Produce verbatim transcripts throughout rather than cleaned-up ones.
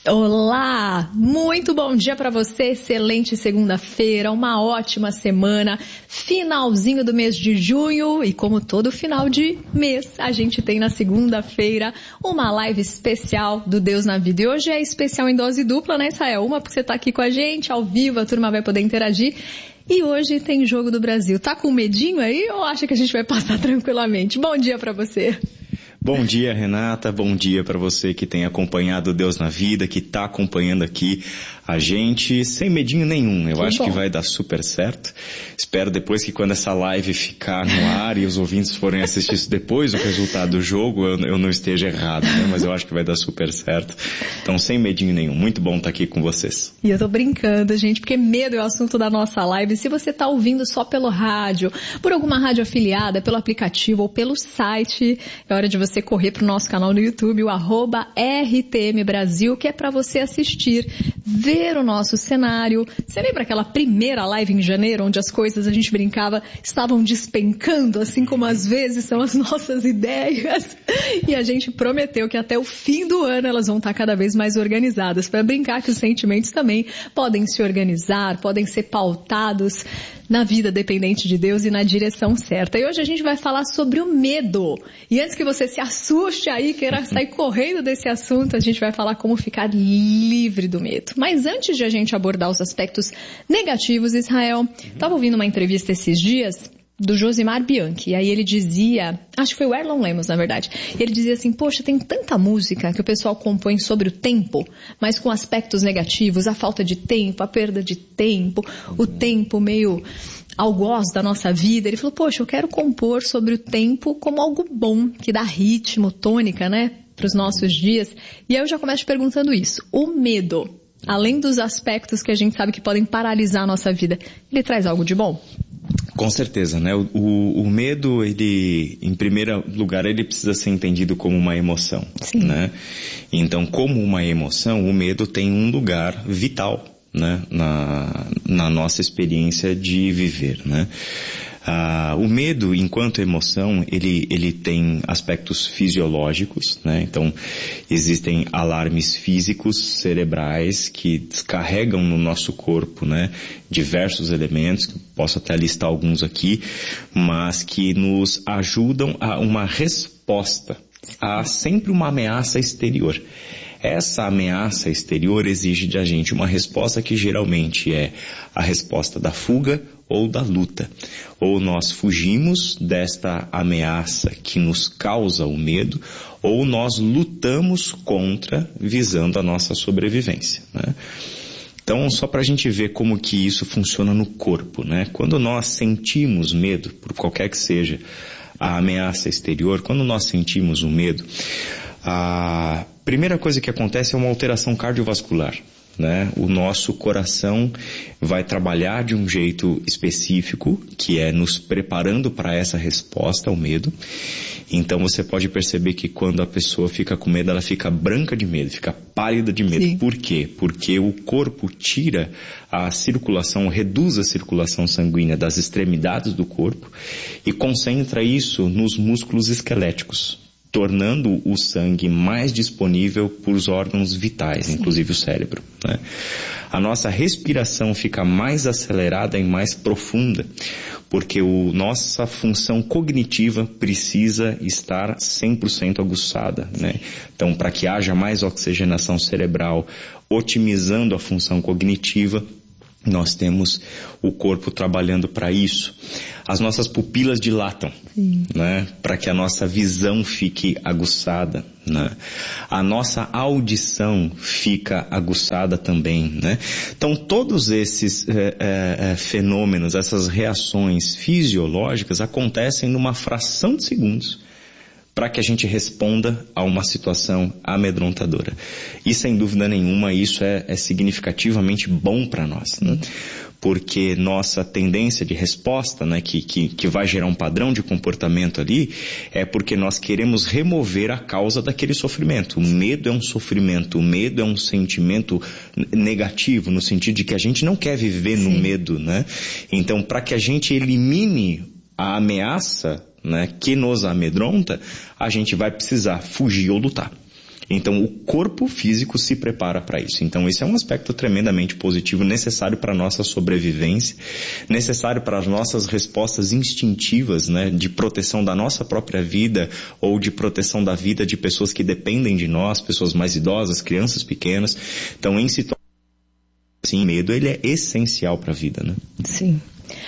Olá, muito bom dia para você, excelente segunda-feira, uma ótima semana, finalzinho do mês de junho e como todo final de mês, a gente tem na segunda-feira uma live especial do Deus na Vida. E hoje é especial em dose dupla, né, Israel? Uma porque você tá aqui com a gente, ao vivo, a turma vai poder interagir. E hoje tem Jogo do Brasil. Tá com medinho aí ou acha que a gente vai passar tranquilamente? Bom dia para você. Bom dia, Renata. Bom dia para você que tem acompanhado Deus na Vida, que está acompanhando aqui a gente sem medinho nenhum. Eu que acho bom. que vai dar super certo. Espero depois que quando essa live ficar no ar e os ouvintes forem assistir isso depois, o resultado do jogo, eu, eu não esteja errado, né? Mas eu acho que vai dar super certo. Então, sem medinho nenhum. Muito bom estar aqui com vocês. E eu tô brincando, gente, porque medo é o assunto da nossa live. Se você tá ouvindo só pelo rádio, por alguma rádio afiliada, pelo aplicativo ou pelo site, é hora de você correr pro nosso canal no YouTube, o arroba R T M Brasil, que é para você assistir, ver o nosso cenário. Você lembra aquela primeira live em janeiro, onde as coisas, a gente brincava, estavam despencando, assim como às vezes são as nossas ideias? E a gente prometeu que até o fim do ano elas vão estar cada vez mais organizadas, para brincar que os sentimentos também podem se organizar, podem ser pautados na vida dependente de Deus e na direção certa. E hoje a gente vai falar sobre o medo. E antes que você se assuste aí, queira sair correndo desse assunto, a gente vai falar como ficar livre do medo. Mas antes de a gente abordar os aspectos negativos, Israel, estava ouvindo uma entrevista esses dias do Josimar Bianchi, e aí ele dizia, acho que foi o Erlon Lemos, na verdade, ele dizia assim, poxa, tem tanta música que o pessoal compõe sobre o tempo, mas com aspectos negativos, a falta de tempo, a perda de tempo, o tempo meio algoz da nossa vida. Ele falou, poxa, eu quero compor sobre o tempo como algo bom, que dá ritmo, tônica, né, para os nossos dias. E aí eu já começo perguntando isso, o medo, além dos aspectos que a gente sabe que podem paralisar a nossa vida, ele traz algo de bom? Com certeza, né? O, o, o medo, ele, em primeiro lugar, ele precisa ser entendido como uma emoção, Sim. né? Então, como uma emoção, o medo tem um lugar vital, né? Na, na nossa experiência de viver, né? Ah, o medo, enquanto emoção, ele, ele tem aspectos fisiológicos, né? Então, existem alarmes físicos, cerebrais, que descarregam no nosso corpo, né? Diversos elementos, que posso até listar alguns aqui, mas que nos ajudam a uma resposta a sempre uma ameaça exterior. Essa ameaça exterior exige de a gente uma resposta que geralmente é a resposta da fuga ou da luta. Ou nós fugimos desta ameaça que nos causa o medo, ou nós lutamos contra, visando a nossa sobrevivência, né? Então, só para a gente ver como que isso funciona no corpo, né? Quando nós sentimos medo, por qualquer que seja a ameaça exterior, quando nós sentimos o medo, a primeira coisa que acontece é uma alteração cardiovascular, né? O nosso coração vai trabalhar de um jeito específico, que é nos preparando para essa resposta ao medo. Então você pode perceber que quando a pessoa fica com medo, ela fica branca de medo, fica pálida de medo. Sim. Por quê? Porque o corpo tira a circulação, reduz a circulação sanguínea das extremidades do corpo e concentra isso nos músculos esqueléticos, tornando o sangue mais disponível para os órgãos vitais, Sim. inclusive o cérebro, né? A nossa respiração fica mais acelerada e mais profunda, porque a nossa função cognitiva precisa estar cem por cento aguçada, né? Então, para que haja mais oxigenação cerebral, otimizando a função cognitiva, nós temos o corpo trabalhando para isso. As nossas pupilas dilatam, Sim. né? Para que a nossa visão fique aguçada, né? A nossa audição fica aguçada também, né? Então, todos esses é, é, fenômenos, essas reações fisiológicas acontecem numa fração de segundos para que a gente responda a uma situação amedrontadora. E, sem dúvida nenhuma, isso é, é significativamente bom para nós, né? Porque nossa tendência de resposta, né, que, que, que vai gerar um padrão de comportamento ali, é porque nós queremos remover a causa daquele sofrimento. O medo é um sofrimento, o medo é um sentimento negativo, no sentido de que a gente não quer viver Sim. no medo, né? Então, para que a gente elimine a ameaça, né, que nos amedronta, a gente vai precisar fugir ou lutar. Então, o corpo físico se prepara para isso. Então, esse é um aspecto tremendamente positivo, necessário para a nossa sobrevivência, necessário para as nossas respostas instintivas, né, de proteção da nossa própria vida ou de proteção da vida de pessoas que dependem de nós, pessoas mais idosas, crianças pequenas. Então, em situações assim, medo, ele é essencial para a vida, né? Sim.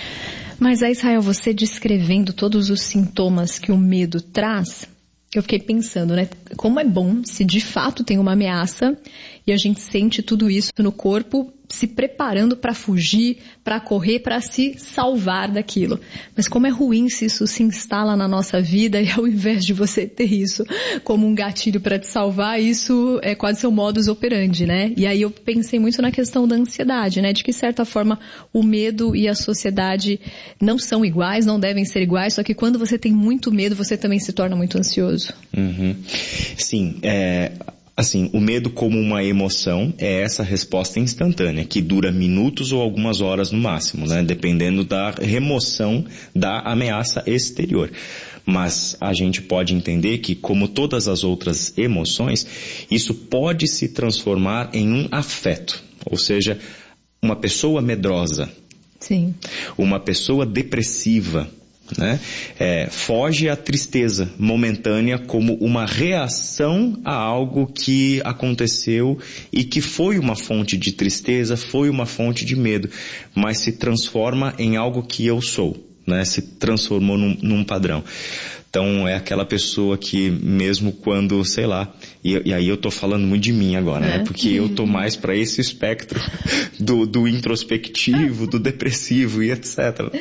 Mas aí, Israel, você descrevendo todos os sintomas que o medo traz, eu fiquei pensando, né? Como é bom se de fato tem uma ameaça e a gente sente tudo isso no corpo se preparando para fugir, para correr, para se salvar daquilo. Mas como é ruim se isso se instala na nossa vida e ao invés de você ter isso como um gatilho para te salvar, isso é quase seu modus operandi, né? E aí eu pensei muito na questão da ansiedade, né? De que, de certa forma, o medo e a sociedade não são iguais, não devem ser iguais, só que quando você tem muito medo, você também se torna muito ansioso. Uhum. Sim, é... Assim, o medo como uma emoção é essa resposta instantânea, que dura minutos ou algumas horas no máximo, né? Dependendo da remoção da ameaça exterior. Mas a gente pode entender que, como todas as outras emoções, isso pode se transformar em um afeto. Ou seja, uma pessoa medrosa, Sim. uma pessoa depressiva, né? É, foge à tristeza momentânea como uma reação a algo que aconteceu e que foi uma fonte de tristeza, foi uma fonte de medo, mas se transforma em algo que eu sou, né? Se transformou num, num padrão. Então é aquela pessoa que mesmo quando, sei lá, e, e aí eu tô falando muito de mim agora, é. né? Porque eu tô mais para esse espectro do, do introspectivo, do depressivo e etcétera.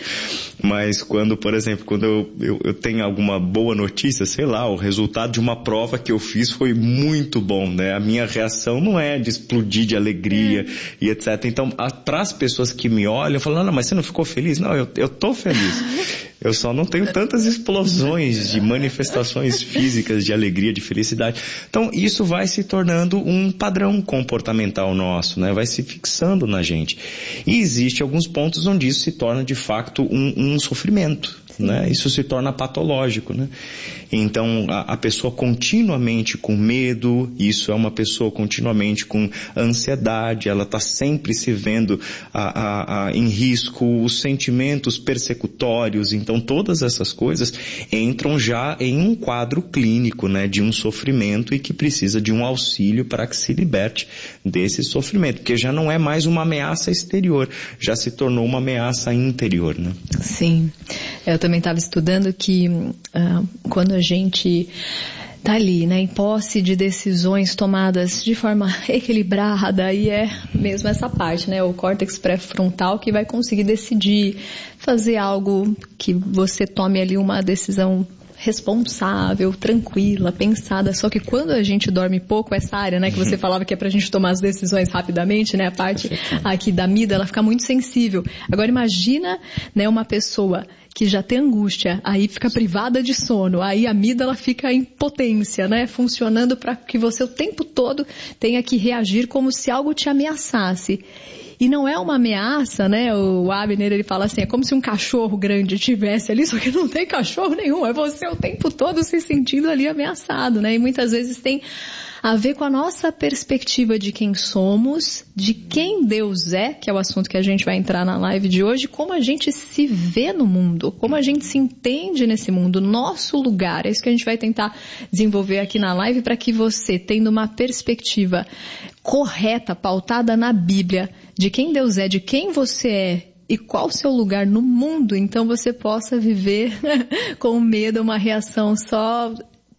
Mas quando, por exemplo, quando eu, eu, eu tenho alguma boa notícia, sei lá, o resultado de uma prova que eu fiz foi muito bom, né? A minha reação não é de explodir de alegria é. e etcétera. Então, para as pessoas que me olham, eu falo, não, não, mas você não ficou feliz? Não, eu, eu tô feliz. Eu só não tenho tantas explosões de manifestações físicas de alegria, de felicidade. Então, isso vai se tornando um padrão comportamental nosso, né? Vai se fixando na gente. E existe alguns pontos onde isso se torna, de fato, um, um sofrimento, né? Isso se torna patológico, né? Então, a, a pessoa continuamente com medo, isso é uma pessoa continuamente com ansiedade, ela está sempre se vendo a, a, a, em risco, os sentimentos persecutórios. Então, todas essas coisas entram já em um quadro clínico, né, de um sofrimento e que precisa de um auxílio para que se liberte desse sofrimento, porque já não é mais uma ameaça exterior, já se tornou uma ameaça interior, né? Sim. Eu também estava estudando que uh, quando a gente tá ali, né, em posse de decisões tomadas de forma equilibrada, e é mesmo essa parte, né, o córtex pré-frontal que vai conseguir decidir, fazer algo que você tome ali uma decisão responsável, tranquila, pensada. Só que quando a gente dorme pouco, essa área, né, que você falava que é pra gente tomar as decisões rapidamente, né, a parte aqui da amígdala, ela fica muito sensível. Agora imagina, né, uma pessoa que já tem angústia, aí fica privada de sono, aí a amígdala fica em potência, né, funcionando para que você o tempo todo tenha que reagir como se algo te ameaçasse. E não é uma ameaça, né? O Abner, ele fala assim, é como se um cachorro grande estivesse ali, só que não tem cachorro nenhum, é você o tempo todo se sentindo ali ameaçado, né? E muitas vezes tem a ver com a nossa perspectiva de quem somos, de quem Deus é, que é o assunto que a gente vai entrar na live de hoje, como a gente se vê no mundo, como a gente se entende nesse mundo, nosso lugar. É isso que a gente vai tentar desenvolver aqui na live para que você, tendo uma perspectiva correta, pautada na Bíblia, de quem Deus é, de quem você é, e qual o seu lugar no mundo, então você possa viver com medo, uma reação só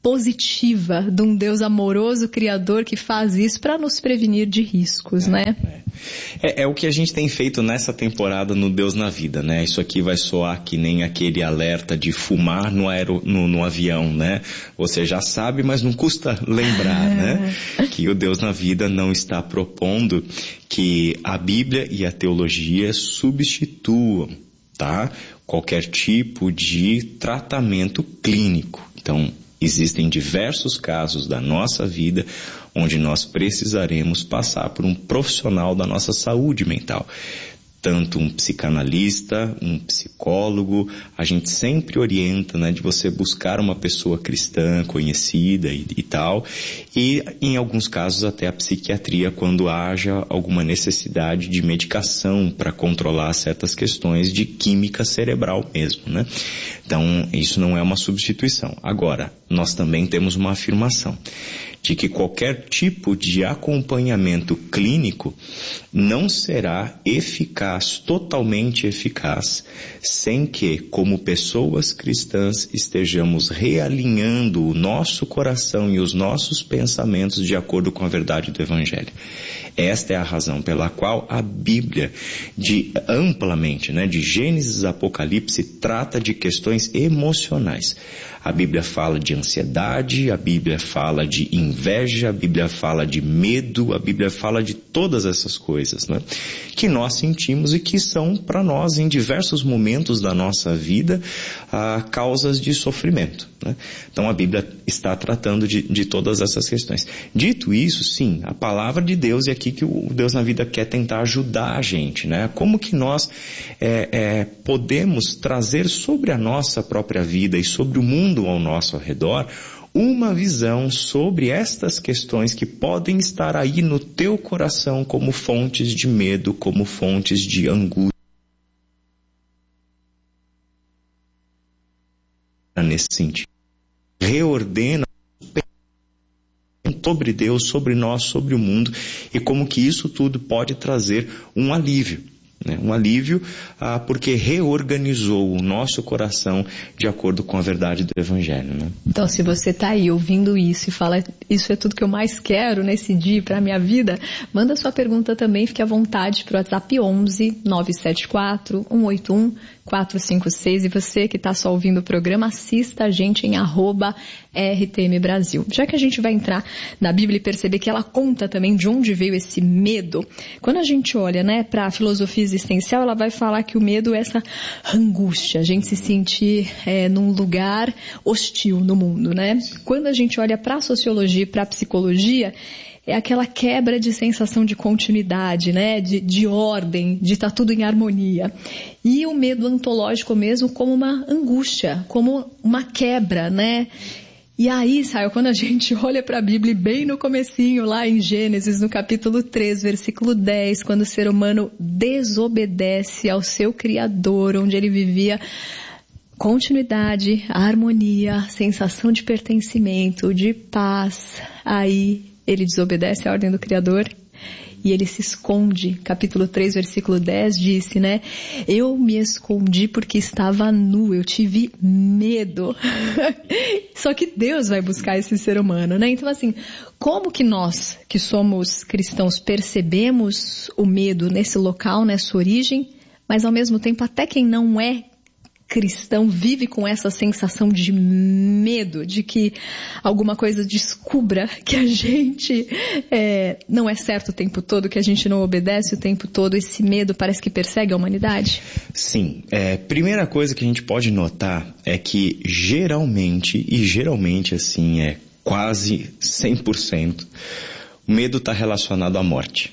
positiva de um Deus amoroso, criador, que faz isso para nos prevenir de riscos, é, né? É. É, é o que a gente tem feito nessa temporada no Deus na Vida, né? Isso aqui vai soar que nem aquele alerta de fumar no, aero, no, no avião, né? Você já sabe, mas não custa lembrar, é. né? Que o Deus na Vida não está propondo que a Bíblia e a teologia substituam, tá? Qualquer tipo de tratamento clínico. Então, existem diversos casos da nossa vida onde nós precisaremos passar por um profissional da nossa saúde mental. tanto um psicanalista, um psicólogo, a gente sempre orienta, né, de você buscar uma pessoa cristã, conhecida e, e tal, e em alguns casos até a psiquiatria quando haja alguma necessidade de medicação para controlar certas questões de química cerebral mesmo, né? Então, isso não é uma substituição. Agora, nós também temos uma afirmação de que qualquer tipo de acompanhamento clínico não será eficaz, totalmente eficaz, sem que, como pessoas cristãs, estejamos realinhando o nosso coração e os nossos pensamentos de acordo com a verdade do Evangelho. Esta é a razão pela qual a Bíblia, de, amplamente, né, de Gênesis a Apocalipse, trata de questões emocionais. A Bíblia fala de ansiedade, a Bíblia fala de inveja, a Bíblia fala de medo, a Bíblia fala de todas essas coisas, né, que nós sentimos e que são para nós, em diversos momentos da nossa vida, ah, causas de sofrimento, né? Então a Bíblia está tratando de, de todas essas questões. Dito isso, sim, a palavra de Deus é aqui que o Deus na vida quer tentar ajudar a gente, né? Como que nós é, é, podemos trazer sobre a nossa própria vida e sobre o mundo ao nosso redor uma visão sobre estas questões que podem estar aí no teu coração como fontes de medo, como fontes de angústia. Nesse sentido, reordena sobre Deus, sobre nós, sobre o mundo, e como que isso tudo pode trazer um alívio, né? Um alívio ah, porque reorganizou o nosso coração de acordo com a verdade do Evangelho, né? Então, se você está aí ouvindo isso e fala, isso é tudo que eu mais quero nesse dia para a minha vida, manda sua pergunta também, fique à vontade para o WhatsApp onze, nove sete quatro, um oito um, quatro cinco seis, e você que está só ouvindo o programa, assista a gente em arroba R T M Brasil. Já que a gente vai entrar na Bíblia e perceber que ela conta também de onde veio esse medo, quando a gente olha, né, para a filosofia existencial, ela vai falar que o medo é essa angústia, a gente se sentir é, num lugar hostil no mundo, né? Quando a gente olha para a sociologia e para a psicologia, é aquela quebra de sensação de continuidade, né? De, de ordem, de estar tudo em harmonia. E o medo ontológico mesmo como uma angústia, como uma quebra, né? E aí, sabe, quando a gente olha para a Bíblia, bem no comecinho, lá em Gênesis, no capítulo três, versículo dez, quando o ser humano desobedece ao seu Criador, onde ele vivia continuidade, harmonia, sensação de pertencimento, de paz, aí ele desobedece à ordem do Criador e ele se esconde. Capítulo três, versículo dez disse, né? Eu me escondi porque estava nu, eu tive medo. Só que Deus vai buscar esse ser humano, né? Então, assim, como que nós, que somos cristãos, percebemos o medo nesse local, nessa origem, mas ao mesmo tempo até quem não é cristão vive com essa sensação de medo, de que alguma coisa descubra que a gente é, não é certo o tempo todo, que a gente não obedece o tempo todo. Esse medo parece que persegue a humanidade? Sim. É, primeira coisa que a gente pode notar é que geralmente, e geralmente assim é quase cem por cento, o medo está relacionado à morte.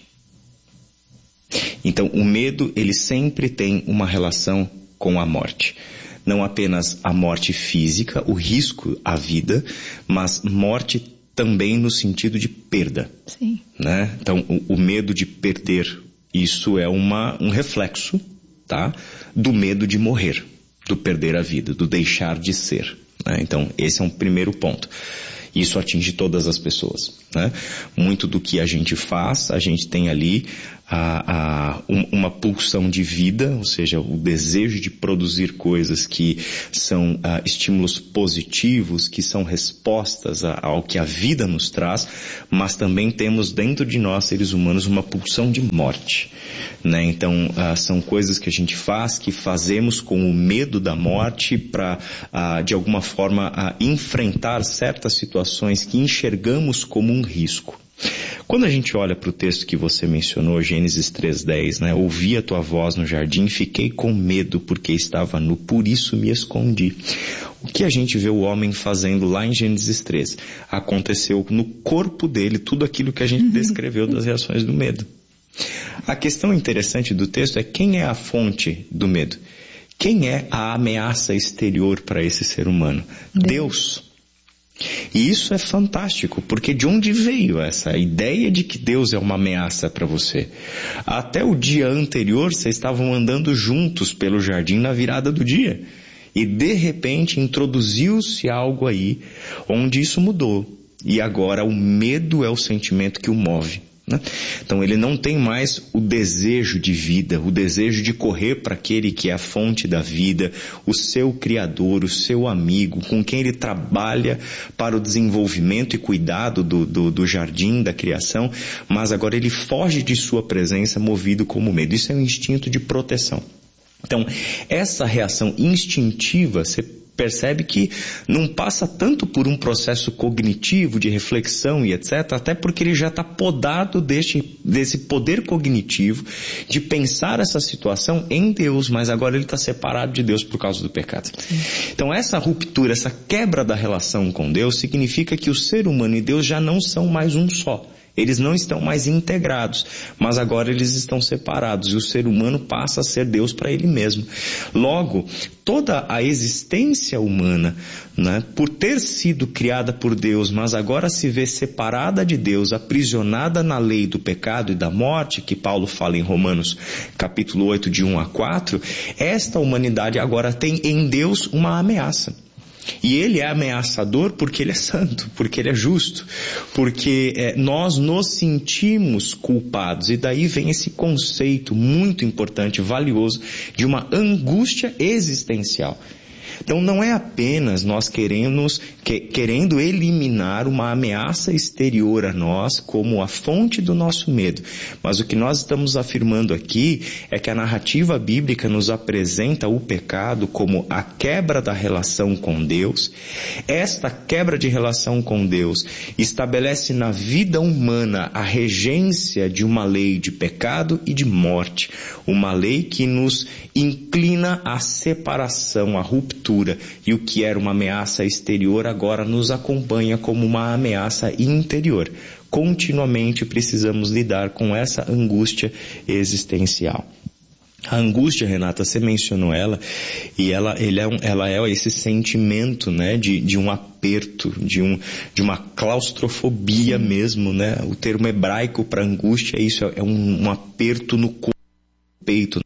Então o medo, ele sempre tem uma relação com a morte. Não apenas a morte física, o risco à vida, mas morte também no sentido de perda. Sim. Né? Então, o, o medo de perder, isso é uma, um reflexo, tá, do medo de morrer, do perder a vida, do deixar de ser. Né? Então, esse é um primeiro ponto. Isso atinge todas as pessoas, né? Muito do que a gente faz, a gente tem ali a, a, um, uma pulsão de vida, ou seja, o desejo de produzir coisas que são a, estímulos positivos, que são respostas a, ao que a vida nos traz, mas também temos dentro de nós, seres humanos, uma pulsão de morte, né? Então, a, são coisas que a gente faz, que fazemos com o medo da morte para, de alguma forma, a, enfrentar certas situações que enxergamos como um risco. Quando a gente olha para o texto que você mencionou, Gênesis três, dez, né? Ouvi a tua voz no jardim, fiquei com medo porque estava nu, por isso me escondi. O que a gente vê o homem fazendo lá em Gênesis três? Aconteceu no corpo dele tudo aquilo que a gente descreveu das reações do medo. A questão interessante do texto é quem é a fonte do medo? Quem é a ameaça exterior para esse ser humano? Deus. Deus. E isso é fantástico, porque de onde veio essa ideia de que Deus é uma ameaça para você? Até o dia anterior, vocês estavam andando juntos pelo jardim na virada do dia. E de repente introduziu-se algo aí onde isso mudou. E agora o medo é o sentimento que o move. Né? Então ele não tem mais o desejo de vida, o desejo de correr para aquele que é a fonte da vida, o seu criador, o seu amigo, com quem ele trabalha para o desenvolvimento e cuidado do, do, do jardim da criação, mas agora ele foge de sua presença movido como medo. Isso é um instinto de proteção. Então essa reação instintiva, você percebe que não passa tanto por um processo cognitivo de reflexão e etcétera, até porque ele já está podado deste, desse poder cognitivo de pensar essa situação em Deus, mas agora ele está separado de Deus por causa do pecado. Sim. Então essa ruptura, essa quebra da relação com Deus significa que o ser humano e Deus já não são mais um só. Eles não estão mais integrados, mas agora eles estão separados e o ser humano passa a ser Deus para ele mesmo. Logo, toda a existência humana, né, por ter sido criada por Deus, mas agora se vê separada de Deus, aprisionada na lei do pecado e da morte, que Paulo fala em Romanos capítulo oito, de um a quatro, esta humanidade agora tem em Deus uma ameaça. E ele é ameaçador porque ele é santo, porque ele é justo, porque é, nós nos sentimos culpados. E daí vem esse conceito muito importante, valioso, de uma angústia existencial. Então não é apenas nós queremos, que, querendo eliminar uma ameaça exterior a nós como a fonte do nosso medo, mas o que nós estamos afirmando aqui é que a narrativa bíblica nos apresenta o pecado como a quebra da relação com Deus. Esta quebra de relação com Deus estabelece na vida humana a regência de uma lei de pecado e de morte, uma lei que nos inclina à separação, à ruptura. E o que era uma ameaça exterior agora nos acompanha como uma ameaça interior. Continuamente precisamos lidar com essa angústia existencial. A angústia, Renata, você mencionou ela, e ela, ele é, um, ela é esse sentimento, né, de, de um aperto, de, um, de uma claustrofobia mesmo, né? O termo hebraico para angústia é isso, é um, um aperto no peito,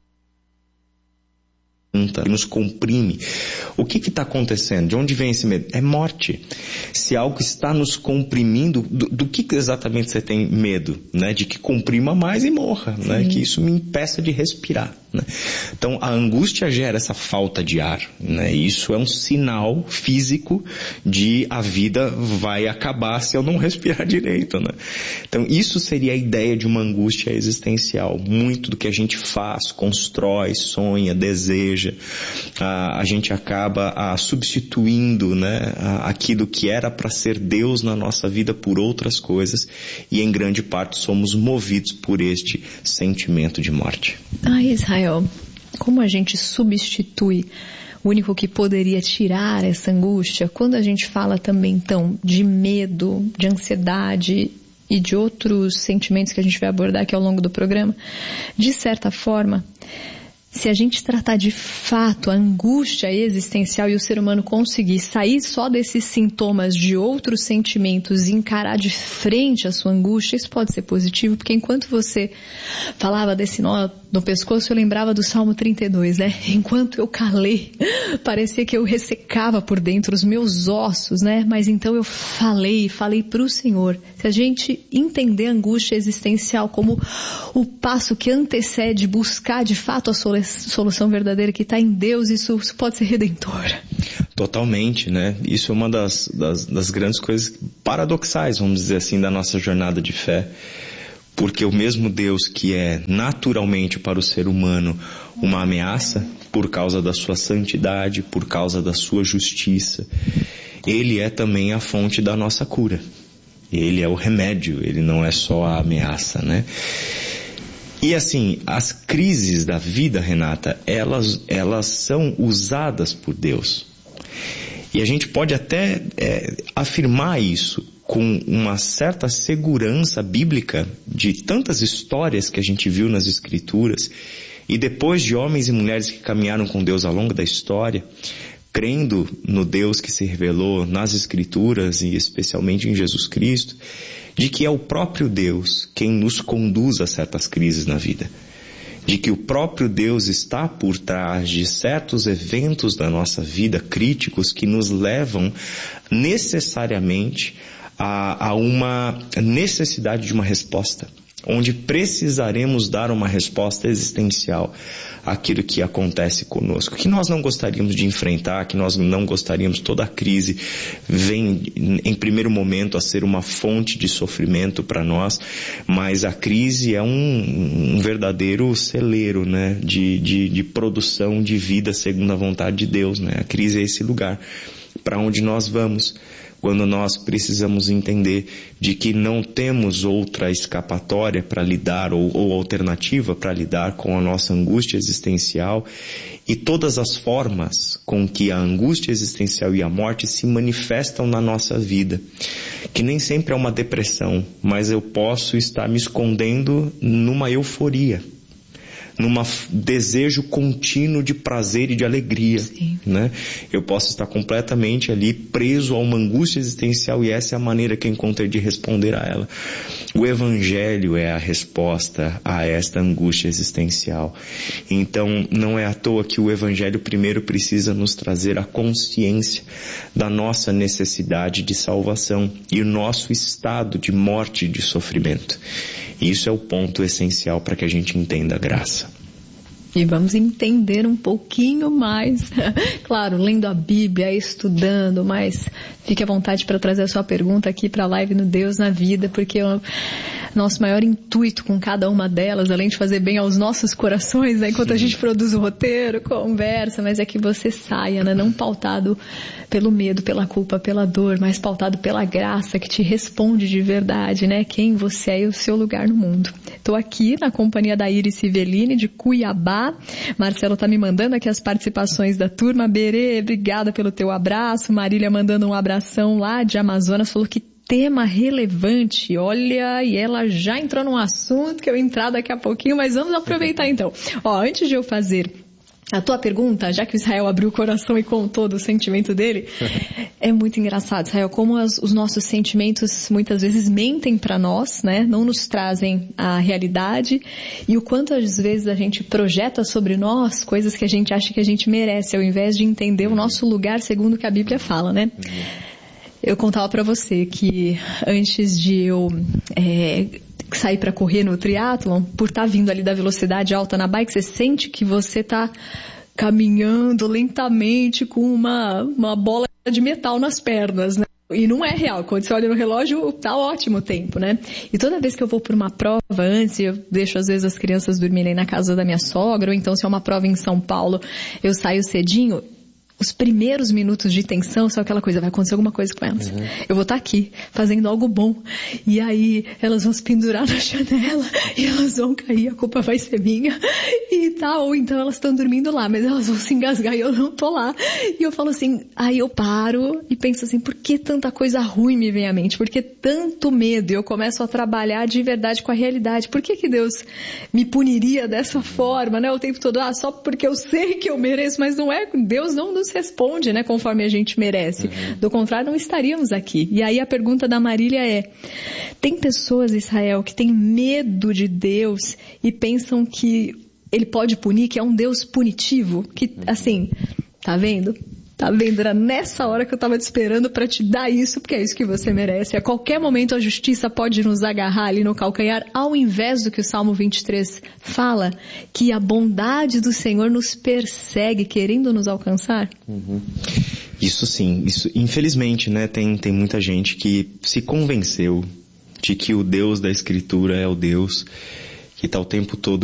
nos comprime. O que está acontecendo? De onde vem esse medo? É morte. Se algo está nos comprimindo, do, do que exatamente você tem medo? Né? De que comprima mais e morra, né? Que isso me impeça de respirar. Né? Então a angústia gera essa falta de ar, né? Isso é um sinal físico de a vida vai acabar se eu não respirar direito, né? Então isso seria a ideia de uma angústia existencial. Muito do que a gente faz, constrói, sonha, deseja, a, a gente acaba a, substituindo, né, a, aquilo que era para ser Deus na nossa vida por outras coisas, e em grande parte somos movidos por este sentimento de morte. Ah, Israel, como a gente substitui o único que poderia tirar essa angústia quando a gente fala também então de medo, de ansiedade e de outros sentimentos que a gente vai abordar aqui ao longo do programa? De certa forma, se a gente tratar de fato a angústia existencial e o ser humano conseguir sair só desses sintomas de outros sentimentos e encarar de frente a sua angústia, isso pode ser positivo, porque enquanto você falava desse nó no pescoço, eu lembrava do Salmo trinta e dois, né? Enquanto eu calei, parecia que eu ressecava por dentro os meus ossos, né? Mas então eu falei, falei para o Senhor. Se a gente entender a angústia existencial como o passo que antecede buscar de fato a solução solução verdadeira que está em Deus, isso, isso pode ser redentor. Totalmente, né? Isso é uma das, das, das grandes coisas paradoxais, vamos dizer assim, da nossa jornada de fé. Porque o mesmo Deus que é naturalmente para o ser humano uma ameaça, por causa da sua santidade, por causa da sua justiça, Ele é também a fonte da nossa cura. Ele é o remédio, Ele não é só a ameaça, né? E assim, as crises da vida, Renata, elas, elas são usadas por Deus. E a gente pode até é, afirmar isso com uma certa segurança bíblica de tantas histórias que a gente viu nas Escrituras, e depois de homens e mulheres que caminharam com Deus ao longo da história, crendo no Deus que se revelou nas Escrituras e especialmente em Jesus Cristo, de que é o próprio Deus quem nos conduz a certas crises na vida. De que o próprio Deus está por trás de certos eventos da nossa vida críticos que nos levam necessariamente a, a uma necessidade de uma resposta, onde precisaremos dar uma resposta existencial àquilo que acontece conosco, que nós não gostaríamos de enfrentar, que nós não gostaríamos. Toda a crise vem em primeiro momento a ser uma fonte de sofrimento para nós, mas a crise é um, um verdadeiro celeiro, né, de, de, de produção de vida segundo a vontade de Deus, né? A crise é esse lugar para onde nós vamos quando nós precisamos entender de que não temos outra escapatória para lidar ou, ou alternativa para lidar com a nossa angústia existencial e todas as formas com que a angústia existencial e a morte se manifestam na nossa vida, que nem sempre é uma depressão, mas eu posso estar me escondendo numa euforia, num desejo contínuo de prazer e de alegria, né? Eu posso estar completamente ali preso a uma angústia existencial e essa é a maneira que eu encontrei de responder a ela. O Evangelho é a resposta a esta angústia existencial. Então, não é à toa que o Evangelho primeiro precisa nos trazer a consciência da nossa necessidade de salvação e o nosso estado de morte e de sofrimento. Isso é o ponto essencial para que a gente entenda a graça. E vamos entender um pouquinho mais, claro, lendo a Bíblia, estudando, mas fique à vontade para trazer a sua pergunta aqui para a live no Deus na Vida, porque o nosso maior intuito com cada uma delas, além de fazer bem aos nossos corações, né, enquanto a gente produz o roteiro, conversa, mas é que você saia, né, não pautado pelo medo, pela culpa, pela dor, mas pautado pela graça que te responde de verdade, né, quem você é e o seu lugar no mundo. Estou aqui na companhia da Iris Civelini, de Cuiabá. Marcelo tá me mandando aqui as participações da turma. Berê, obrigada pelo teu abraço. Marília mandando um abração lá de Amazonas, falou que tema relevante, olha, e ela já entrou num assunto que eu vou entrar daqui a pouquinho, mas vamos aproveitar então. Ó, antes de eu fazer a tua pergunta, já que o Israel abriu o coração e contou do sentimento dele, é muito engraçado, Israel, como as, os nossos sentimentos muitas vezes mentem para nós, né? Não nos trazem a realidade e o quanto às vezes a gente projeta sobre nós coisas que a gente acha que a gente merece, ao invés de entender o nosso lugar segundo o que a Bíblia fala, né? Eu contava para você que antes de eu é, sair para correr no triatlon, por estar tá vindo ali da velocidade alta na bike, você sente que você tá caminhando lentamente com uma, uma bola de metal nas pernas, né? E não é real, quando você olha no relógio, tá ótimo o tempo, né? E toda vez que eu vou por uma prova antes, eu deixo às vezes as crianças dormirem na casa da minha sogra, ou então se é uma prova em São Paulo, eu saio cedinho. Os primeiros minutos de tensão são aquela coisa, vai acontecer alguma coisa com elas. Uhum. Eu vou estar aqui, fazendo algo bom. E aí, elas vão se pendurar na janela, e elas vão cair, a culpa vai ser minha, e tal. Ou então elas estão dormindo lá, mas elas vão se engasgar e eu não tô lá. E eu falo assim, aí eu paro e penso assim, por que tanta coisa ruim me vem à mente? Por que tanto medo? E eu começo a trabalhar de verdade com a realidade. Por que que Deus me puniria dessa forma, né? O tempo todo, ah, só porque eu sei que eu mereço, mas não é, Deus não nos responde, né, conforme a gente merece. Uhum. Do contrário, não estaríamos aqui. E aí a pergunta da Marília é, tem pessoas, Israel, que têm medo de Deus e pensam que ele pode punir, que é um Deus punitivo? Que, assim, tá vendo? Tá vendo? Era nessa hora que eu tava te esperando para te dar isso, porque é isso que você merece. A qualquer momento a justiça pode nos agarrar ali no calcanhar, ao invés do que o Salmo vinte e três fala, que a bondade do Senhor nos persegue, querendo nos alcançar. Uhum. Isso sim, isso, infelizmente, né, tem, tem muita gente que se convenceu de que o Deus da Escritura é o Deus que está o tempo todo